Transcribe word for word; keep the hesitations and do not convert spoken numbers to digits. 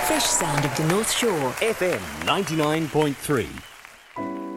Fresh sound of the North Shore. F M ninety-nine point three.